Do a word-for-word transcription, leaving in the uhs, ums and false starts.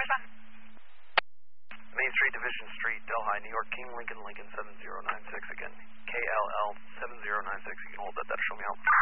Where's that? Main Street, Division Street, Delhi, New York, King Lincoln, Lincoln seven zero nine six again. K L L seven zero nine six. You can hold that. That'll show me out.